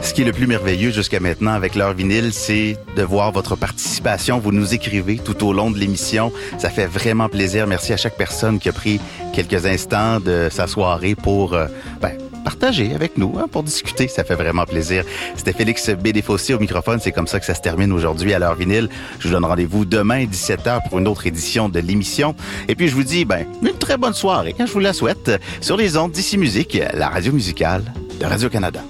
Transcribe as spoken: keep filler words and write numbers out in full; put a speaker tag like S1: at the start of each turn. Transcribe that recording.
S1: Ce qui est le plus merveilleux jusqu'à maintenant avec l'heure vinyle, c'est de voir votre participation. Vous nous écrivez tout au long de l'émission. Ça fait vraiment plaisir. Merci à chaque personne qui a pris quelques instants de sa soirée pour euh, ben, partager avec nous, hein, pour discuter. Ça fait vraiment plaisir. C'était Félix B. Desfossés au microphone. C'est comme ça que ça se termine aujourd'hui à l'heure vinyle. Je vous donne rendez-vous demain, dix-sept heures, pour une autre édition de l'émission. Et puis, je vous dis, ben, une très bonne soirée. Je vous la souhaite sur les ondes d'Ici Musique, la radio musicale de Radio-Canada.